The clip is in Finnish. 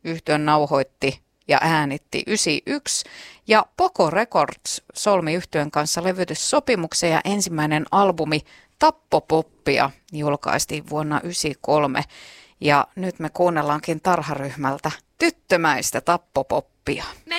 Yhtye nauhoitti ja äänitti 91 ja Poco Records solmi yhtyeen kanssa levytyssopimuksen ja ensimmäinen albumi Tappopoppia julkaistiin vuonna 1993 ja nyt me kuunnellaankin Tarharyhmältä Tyttömäistä Tappopoppia.